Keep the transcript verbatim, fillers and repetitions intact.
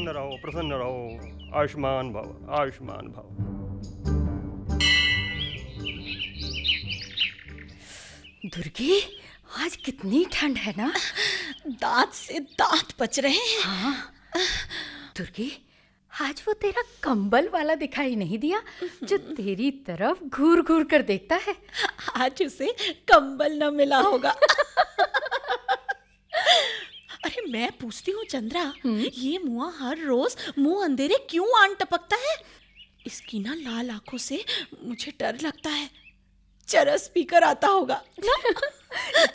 प्रसन्न रहो, प्रसन्न रहो, आयुष्मान भव, आयुष्मान भव। दुर्गे, आज कितनी ठंड है ना। दांत से दांत बच रहे हैं। हाँ दुर्गे, आज वो तेरा कंबल वाला दिखाई नहीं दिया जो तेरी तरफ घूर घूर कर देखता है। आज उसे कंबल न मिला होगा। अरे मैं पूछती हूँ चंद्रा, ये मुआ हर रोज मुंह अंधेरे क्यों आन टपकता है? इसकी ना लाल आंखों से मुझे डर लगता है, चरस पीकर आता होगा।